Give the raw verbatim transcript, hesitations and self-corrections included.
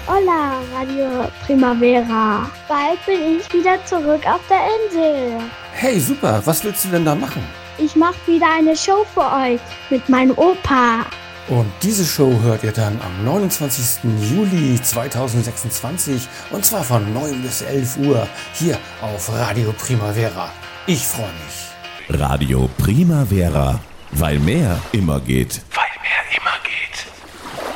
Hola, Radio Primavera. Bald bin ich wieder zurück auf der Insel. Hey, super. Was willst du denn da machen? Ich mache wieder eine Show für euch mit meinem Opa. Und diese Show hört ihr dann am neunundzwanzigsten Juli zweitausendsechsundzwanzig und zwar von neun bis elf Uhr hier auf Radio Primavera. Ich freue mich. Radio Primavera, weil mehr immer geht. Weil mehr immer